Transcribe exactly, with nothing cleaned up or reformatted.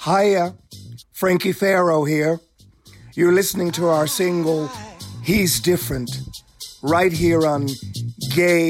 Hiya, Frankie Farrow here. You're listening to our single, He's Different, right here on Gay